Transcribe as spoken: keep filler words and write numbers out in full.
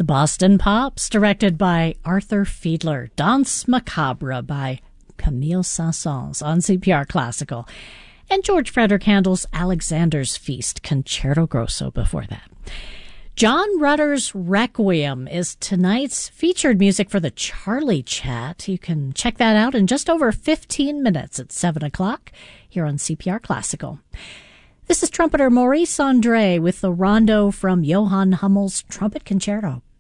The Boston Pops, directed by Arthur Fiedler. Danse Macabre by Camille Saint-Saëns on C P R Classical. And George Frederick Handel's Alexander's Feast, Concerto Grosso before that. John Rutter's Requiem is tonight's featured music for the Charlie Chat. You can check that out in just over fifteen minutes at seven o'clock here on C P R Classical. This is trumpeter Maurice Andre with the rondo from Johann Hummel's Trumpet Concerto.